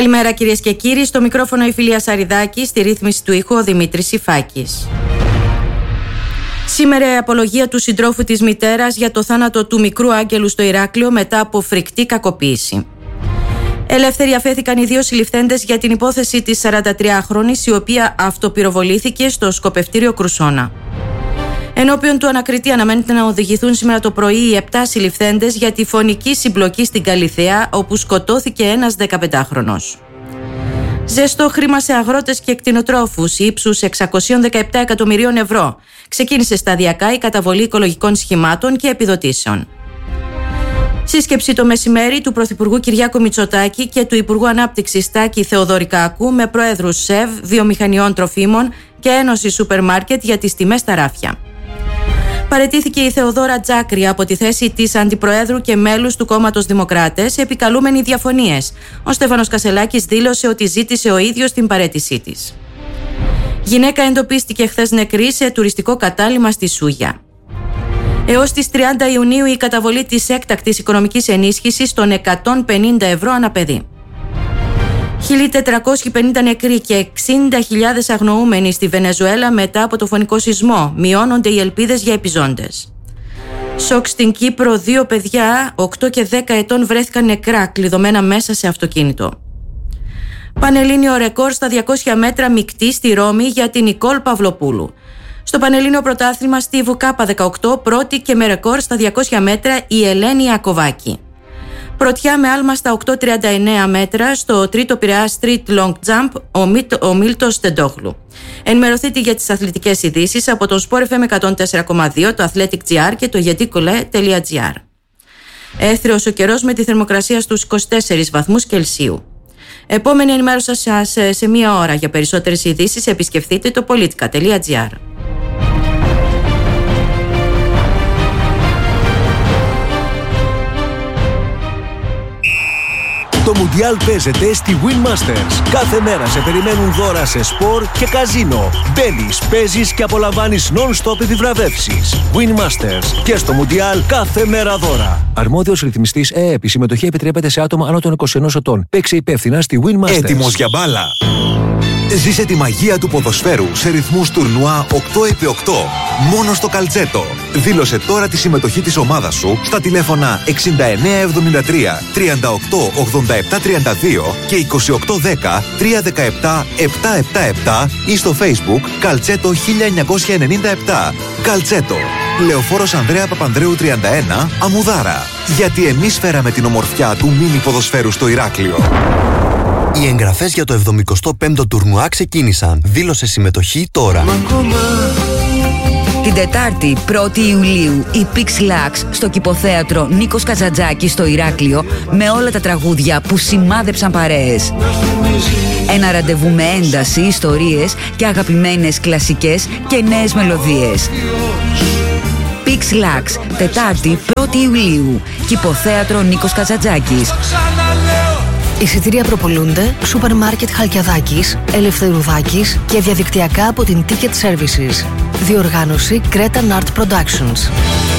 Καλημέρα κυρίες και κύριοι, στο μικρόφωνο η Φιλία Σαριδάκη, στη ρύθμιση του ήχου ο Δημήτρης Ιφάκης. Σήμερα η απολογία του συντρόφου της μητέρας για το θάνατο του μικρού Άγγελου στο Ηράκλειο μετά από φρικτή κακοποίηση. Ελεύθεροι αφέθηκαν οι δύο συλληφθέντες για την υπόθεση της 43χρονης, η οποία αυτοπυροβολήθηκε στο σκοπευτήριο Κρουσόνα. Ενώπιον του ανακριτή αναμένεται να οδηγηθούν σήμερα το πρωί οι 7 συλληφθέντες για τη φωνική συμπλοκή στην Καλιθέα, όπου σκοτώθηκε ένας 15χρονος. Ζεστό χρήμα σε αγρότες και κτηνοτρόφους ύψους 617 εκατομμυρίων ευρώ. Ξεκίνησε σταδιακά η καταβολή οικολογικών σχημάτων και επιδοτήσεων. Σύσκεψη το μεσημέρι του Πρωθυπουργού Κυριάκου Μητσοτάκη και του Υπουργού Ανάπτυξης Τάκη Θεοδωρικάκου με προέδρους ΣΕΒ, Βιομηχανιών Τροφίμων και Ένωση Σούπερ Μάρκετ για τις τιμές στα ράφια. Παραιτήθηκε η Θεοδόρα Τζάκρη από τη θέση της Αντιπροέδρου και μέλους του κόμματος Δημοκράτες, επικαλούμενοι διαφωνίες. Ο Στέφανος Κασελάκης δήλωσε ότι ζήτησε ο ίδιος την παραίτησή της. Γυναίκα εντοπίστηκε χθες νεκρή σε τουριστικό κατάλημα στη Σούγια. Έως τις 30 Ιουνίου η καταβολή της έκτακτης οικονομικής ενίσχυσης των 150 ευρώ ανά παιδί. 1.450 νεκροί και 60.000 αγνοούμενοι στη Βενεζουέλα μετά από το φωνικό σεισμό. Μειώνονται οι ελπίδες για επιζώντες. Σοκ στην Κύπρο, 2 παιδιά 8 και 10 ετών βρέθηκαν νεκρά, κλειδωμένα μέσα σε αυτοκίνητο. Πανελλήνιο ρεκόρ στα 200 μέτρα μεικτή στη Ρώμη για την Νικόλ Παυλοπούλου. Στο Πανελλήνιο πρωτάθλημα στη Βουκάπα 18, πρώτη και με ρεκόρ στα 200 μέτρα η Ελένη Ιακωβάκη. Πρωτιά με άλμα στα 8,39 μέτρα στο τρίτο Πειραιά Street Long Jump ο Μίλτος Τεντόγλου. Ενημερωθείτε για τις αθλητικές ειδήσεις από τον Sport FM 104,2, το Athletic GR και το yetikole.gr. Έθριος ο καιρός με τη θερμοκρασία στους 24 βαθμούς Κελσίου. Επόμενη ενημέρωση σας σε μία ώρα. Για περισσότερες ειδήσεις επισκεφτείτε το politica.gr. Το Μουντιάλ παίζεται στη Win Masters. Κάθε μέρα σε περιμένουν δώρα σε σπορ και καζίνο. Μπαίνεις, παίζεις και απολαμβάνεις non-stop επιβραβεύσεις. Win Masters. Και στο Μουντιάλ κάθε μέρα δώρα. Αρμόδιος ρυθμιστής ΕΕΠ. Η συμμετοχή επιτρέπεται σε άτομα άνω των 21 ετών. Παίξε υπεύθυνα στη Win Masters. Έτοιμος για μπάλα. Ζήσε τη μαγεία του ποδοσφαίρου σε ρυθμούς τουρνουά 8x8. Μόνο στο Καλτσέτο. Δήλωσε τώρα τη συμμετοχή της ομάδας σου στα τηλέφωνα 6973 38 87 32 και 2810 317 777 ή στο Facebook Καλτσέτο 1997. Καλτσέτο. Λεωφόρος Ανδρέα Παπανδρέου 31, Αμουδάρα. Γιατί εμείς φέραμε την ομορφιά του μίνι ποδοσφαίρου στο Ηράκλειο. Οι εγγραφές για το 75ο τουρνουά ξεκίνησαν. Δήλωσε συμμετοχή τώρα. Την Τετάρτη 1η Ιουλίου η Pix Lux στο Κηποθέατρο Νίκος Καζαντζάκης στο Ηράκλειο με όλα τα τραγούδια που σημάδεψαν παρέες. Ένα ραντεβού με ένταση, ιστορίες και αγαπημένες κλασικές και νέες μελωδίες. Pix Lux, Τετάρτη 1η Ιουλίου, Κηποθέατρο Νίκος Καζαντζάκης. Εισιτήρια προπολούνται Σούπερ Μάρκετ Χαλκιαδάκης, Ελευθερουδάκης και διαδικτυακά από την Ticket Services. Διοργάνωση Cretan Art Productions.